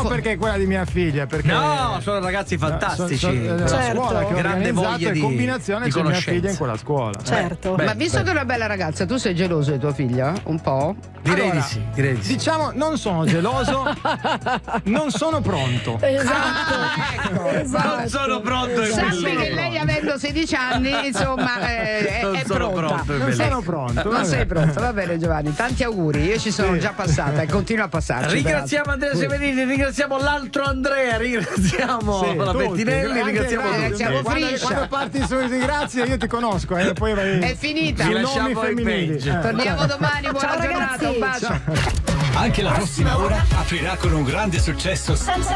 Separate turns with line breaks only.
non perché è quella di mia figlia, perché
no, sono ragazzi fantastici.
La scuola che
grande voglia di
combinazione c'è mia figlia in quella scuola.
Certo.
Ma visto che è una bella ragazza, tu sei geloso di tua figlia? Un po'?
Direi di sì.
Diciamo, non sono geloso, non sono pronto.
Esatto.
Non sono pronto.
Sappi che lei, avendo 16 anni, insomma, è pronta.
Non sono pronto.
Non sei pronto, va bene Giovanni, tanti auguri, io ci sono già passata e continuo a passarci.
Ringraziamo Andrea Severini, ringraziamo l'altro Andrea, ringraziamo la Bettinelli, ringraziamo tutti.
Quando parti su grazie io ti conosco e poi vai.
È finita.
Ci
Nomi
lasciamo
femminili.
Torniamo domani, buona giornata, un bacio.
Anche la prossima ora aprirà con un grande successo.